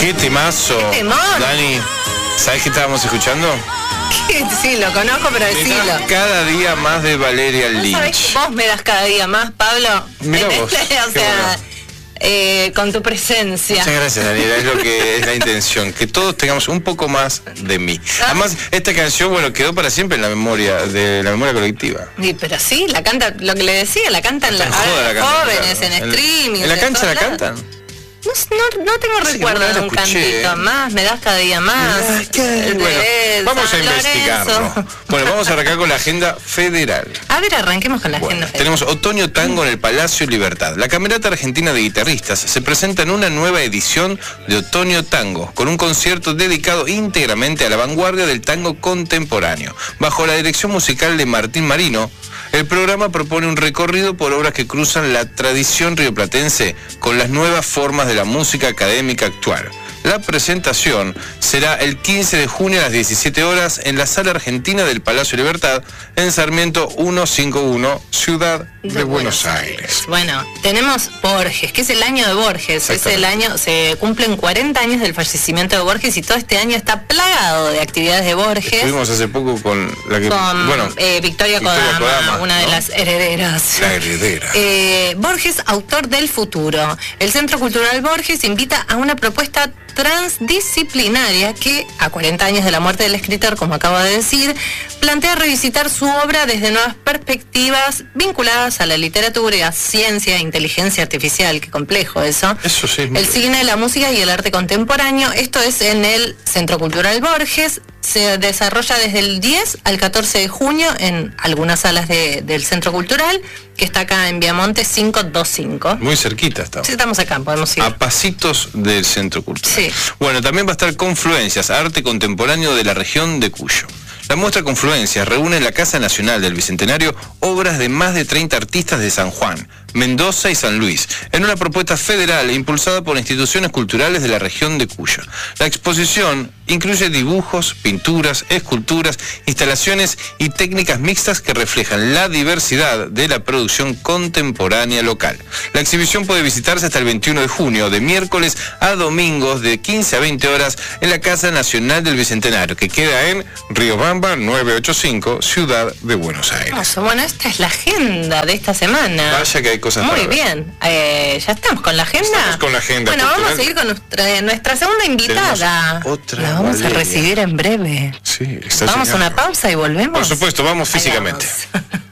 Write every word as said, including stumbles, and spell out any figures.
¡Qué temazo! ¡Qué temón! Dani, ¿sabes qué estábamos escuchando? ¿Qué? Sí, lo conozco, pero decilo. Cada día más de Valeria ¿No Lynch. sabés que vos me das cada día más, Pablo? Mirá En vos, este, o qué sea, bueno. eh, con tu presencia. Muchas gracias, Daniela, es lo que es la intención, que todos tengamos un poco más de mí. Además, esta canción, bueno, quedó para siempre en la memoria, de la memoria colectiva. Sí, pero sí, la canta, lo que le decía, la cantan las Joda, la cantan, jóvenes, claro. en streaming. ¿En la de cancha la todos lados. cantan? No, no, no tengo Sí, recuerdo alguna de vez un la escuché, cantito ¿eh? más, me das cada día más. Ah, qué de bueno, vamos a San investigarlo. Lorenzo. Bueno, vamos a arrancar con la agenda federal. A ver, arranquemos con la Bueno, agenda. tenemos Otoño Tango en el Palacio Libertad. La Camerata Argentina de Guitarristas se presenta en una nueva edición de Otoño Tango, con un concierto dedicado íntegramente a la vanguardia del tango contemporáneo. Bajo la dirección musical de Martín Marino, el programa propone un recorrido por obras que cruzan la tradición rioplatense con las nuevas formas de la música académica actual. La presentación será el quince de junio a las diecisiete horas en la Sala Argentina del Palacio Libertad, en Sarmiento ciento cincuenta y uno, Ciudad de, de Buenos, Buenos Aires. Aires. Bueno, tenemos Borges, que es el año de Borges. Es el año, se cumplen cuarenta años del fallecimiento de Borges y todo este año está plagado de actividades de Borges. Estuvimos hace poco con la que, con bueno, eh, Victoria, Victoria Kodama, Kodama, una de ¿no? las herederas. La heredera. Eh, Borges, autor del futuro. El Centro Cultural Borges invita a una propuesta transdisciplinaria que, a cuarenta años de la muerte del escritor, como acabo de decir, plantea revisitar su obra desde nuevas perspectivas vinculadas a la literatura y a ciencia e inteligencia artificial. Qué complejo eso. Eso sí. El cine, la música y el arte contemporáneo. Esto es en el Centro Cultural Borges. Se desarrolla desde el diez al catorce de junio en algunas salas de, del Centro Cultural, que está acá en Viamonte quinientos veinticinco. Muy cerquita estamos. Sí, estamos acá, podemos ir. A pasitos del Centro Cultural. Sí. Bueno, también va a estar Confluencias, arte contemporáneo de la región de Cuyo. La muestra Confluencias reúne en la Casa Nacional del Bicentenario obras de más de treinta artistas de San Juan, Mendoza y San Luis, en una propuesta federal impulsada por instituciones culturales de la región de Cuyo. La exposición incluye dibujos, pinturas, esculturas, instalaciones y técnicas mixtas que reflejan la diversidad de la producción contemporánea local. La exhibición puede visitarse hasta el veintiuno de junio, de miércoles a domingos, de quince a veinte horas, en la Casa Nacional del Bicentenario, que queda en Riobamba novecientos ochenta y cinco, Ciudad de Buenos Aires. Hermoso. Bueno, esta es la agenda de esta semana. Vaya que hay cosas Muy para ver. bien. Eh, ¿Ya estamos con la agenda? Estamos con la agenda Bueno, cultural. vamos a seguir con nuestra, nuestra segunda invitada. Tenemos otra La vamos Valeria. a recibir en breve. Sí, está Vamos a llegando. una pausa y volvemos. Por supuesto, vamos Ahí físicamente. vamos.